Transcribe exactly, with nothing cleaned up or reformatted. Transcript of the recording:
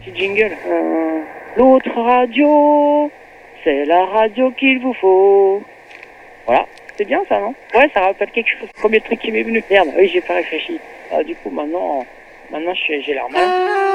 petit jingle. Euh, L'autre radio, c'est la radio qu'il vous faut. Voilà, c'est bien ça, non? Ouais, ça rappelle quelque chose. Premier truc qui m'est venu. Merde, oui, j'ai pas réfléchi. Ah, du coup, maintenant, maintenant j'ai l'air mal.